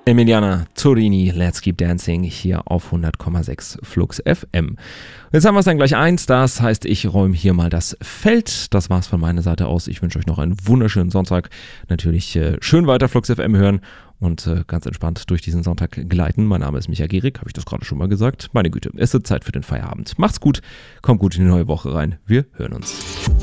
Emiliana Torini, Let's Keep Dancing, hier auf 100,6 Flux FM. Jetzt haben wir es dann gleich 1, das heißt, ich räume hier mal das Feld. Das war's von meiner Seite aus. Ich wünsche euch noch einen wunderschönen Sonntag. Natürlich schön weiter Flux FM hören und ganz entspannt durch diesen Sonntag gleiten. Mein Name ist Micha Gehrig, habe ich das gerade schon mal gesagt. Meine Güte, es ist Zeit für den Feierabend. Macht's gut, kommt gut in die neue Woche rein. Wir hören uns.